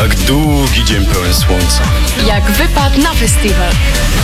Jak długi dzień pełen słońca. Jak wypad na festiwal.